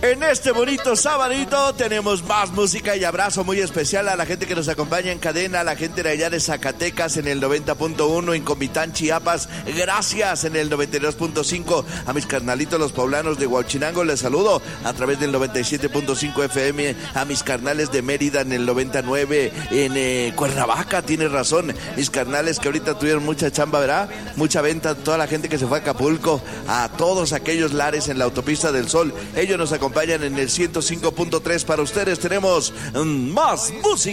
En este bonito sabadito tenemos más música y abrazo muy especial a la gente que nos acompaña en cadena, a la gente de allá de Zacatecas en el 90.1, en Comitán, Chiapas, gracias, en el 92.5, a mis carnalitos los poblanos de Huachinango, les saludo a través del 97.5 FM, a mis carnales de Mérida en el 99, en Cuernavaca, tienes razón, mis carnales que ahorita tuvieron mucha chamba, ¿verdad? Mucha venta, toda la gente que se fue a Acapulco, a todos aquellos lares en la autopista del Sol, ellos nos acompañan en el 105.3. Para ustedes tenemos más música.